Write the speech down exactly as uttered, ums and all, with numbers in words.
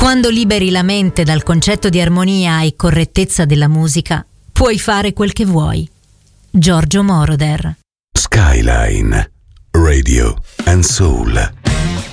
Quando liberi la mente dal concetto di armonia e correttezza della musica, puoi fare quel che vuoi. Giorgio Moroder. Skyline Radio and Soul.